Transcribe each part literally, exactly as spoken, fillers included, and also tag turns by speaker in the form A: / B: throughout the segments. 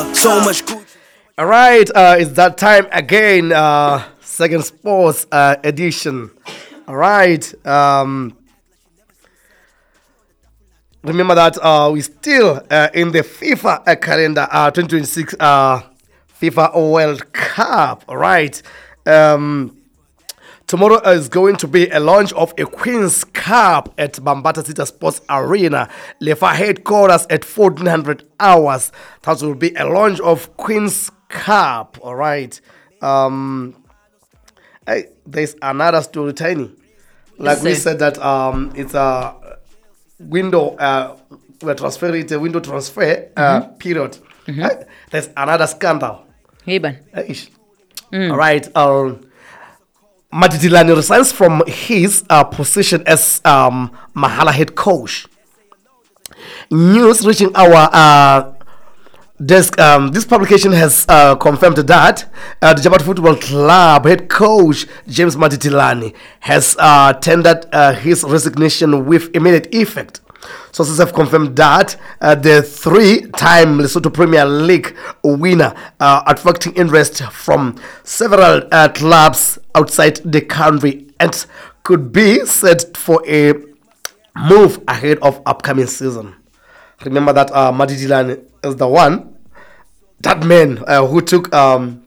A: So much good.
B: All right, uh, it's that time again. Uh, second sports uh, edition. All right. Um, remember that uh, we're still uh, in the FIFA uh, calendar, uh, twenty twenty-six uh, FIFA World Cup. All right. Um, Tomorrow is going to be a launch of a Queen's Cup at Bambata City Sports Arena, Lefa headquarters at fourteen hundred hours. That will be a launch of Queen's Cup. All right. Um, hey, there's another story, Tiny. Like
C: Yes,
B: we
C: sir.
B: said that um, it's a window, uh, we're transferring it, a window transfer uh, period. Hey, there's another scandal.
C: Hey, ban.
B: Eish. All right. Um, Madidilani resigns from his uh, position as um, Mahala head coach. News reaching our uh, desk. Um, this publication has uh, confirmed that uh, the Jabat Football Club head coach James Madidilani has uh, tendered uh, his resignation with immediate effect. Sources have confirmed that uh, the three-time Lesotho Premier League winner uh, attracting interest from several uh, clubs outside the country and could be set for a move ahead of upcoming season. Remember that uh, Madidilani is the one, that man uh, who took um,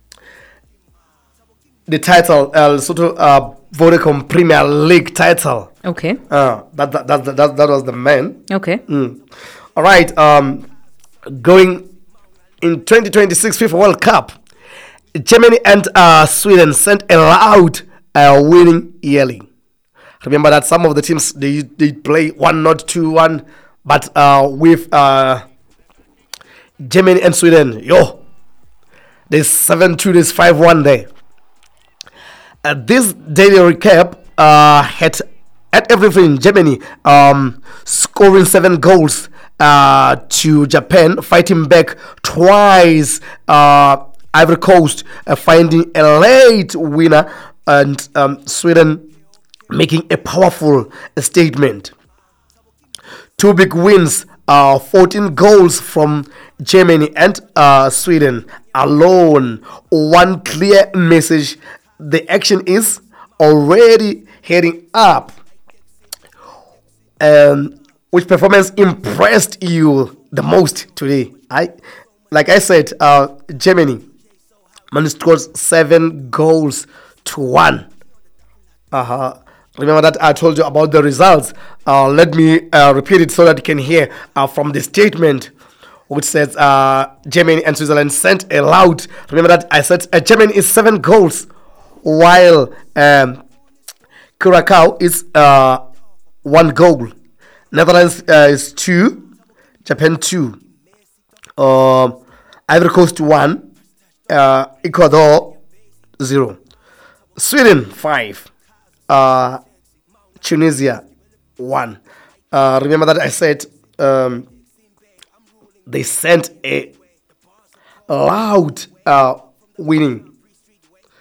B: the title, uh, Lesotho uh, Vodacom Premier League title.
C: Okay.
B: Uh, that, that, that, that, that was the man.
C: Okay.
B: Mm. All right. Um, going in twenty twenty-six FIFA World Cup, Germany and uh, Sweden sent a loud uh, winning yelling. Remember that some of the teams they they play one not two one, but uh, with uh, Germany and Sweden, yo, there's seven two, there's five one there. Uh, this daily recap uh, had at everything Germany um, scoring seven goals uh, to Japan, fighting back twice. Uh, Ivory Coast uh, finding a late winner, and um, Sweden making a powerful statement. Two big wins, uh, fourteen goals from Germany and uh, Sweden alone. One clear message: the action is already heading up. Um, which performance impressed you the most today? I, like I said, uh, Germany managed to score seven goals to one. Uh-huh. Remember that I told you about the results. Uh, let me uh, repeat it so that you can hear uh, from the statement, which says uh, Germany and Switzerland sent a loud. Remember that I said uh, Germany is seven goals, while um, Curacao is uh, one goal. Netherlands uh, is two, Japan two, uh, Ivory Coast one, uh, Ecuador zero, Sweden five, uh, Tunisia one. Uh, remember that I said um, they sent a loud uh, winning